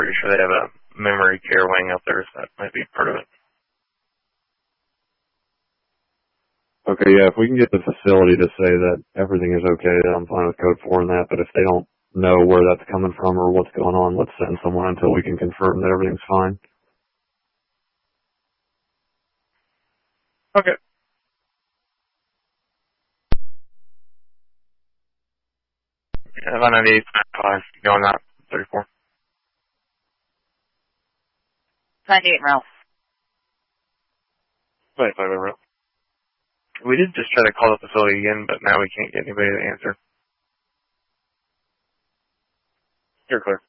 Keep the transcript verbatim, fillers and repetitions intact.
pretty sure they have a memory care wing up there, so that might be part of it. Okay, yeah, if we can get the facility to say that everything is okay, then I'm fine with code four and that, but if they don't know where that's coming from or what's going on, let's send someone until we can confirm that everything's fine. Okay. L ninety-eight, five, going out, thirty-four. ninety-eight, Ralph. twenty-five over. We did just try to call the facility again, but now we can't get anybody to answer. You're clear.